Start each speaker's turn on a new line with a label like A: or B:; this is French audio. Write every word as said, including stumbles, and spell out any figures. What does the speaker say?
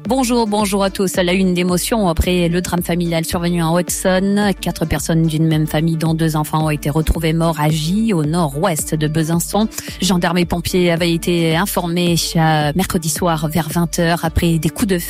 A: Bonjour, bonjour à tous. À la une d'émotion après le drame familial survenu en Haute-Saône. Quatre personnes d'une même famille dont deux enfants ont été retrouvés morts à Gy, au nord-ouest de Besançon. Gendarmes et pompiers avaient été informés mercredi soir vers vingt heures après des coups de feu